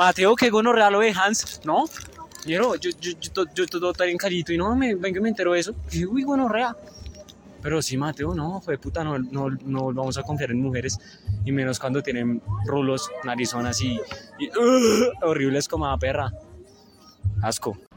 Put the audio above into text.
Mateo, que gonorrea lo de Hans, ¿no? Yo todo tan carito y no, vengo y me entero de eso. Y uy, gonorrea. Pero sí, Mateo, no, fue puta, no vamos a confiar en mujeres. Y menos cuando tienen rulos, narizonas y horribles como a perra. Asco.